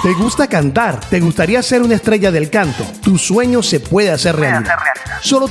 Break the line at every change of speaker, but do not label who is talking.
¿Te gusta cantar? ¿Te gustaría ser una estrella del canto? Tu sueño se puede hacer realidad. Solo